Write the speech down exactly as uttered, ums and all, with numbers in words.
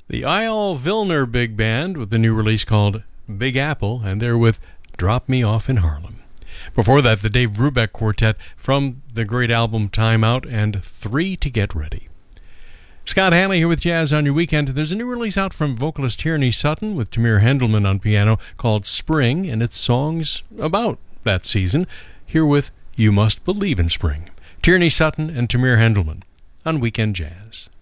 The Eyal Vilner Big Band with the new release called Big Apple, and they're with Drop Me Off in Harlem. Before that, the Dave Brubeck Quartet from the great album Time Out and Three to Get Ready. Scott Hanley here with Jazz on Your Weekend. There's a new release out from vocalist Tierney Sutton with Tamir Hendelman on piano called Spring, and it's songs about that season. Here with You Must Believe in Spring. Tierney Sutton and Tamir Hendelman on Weekend Jazz.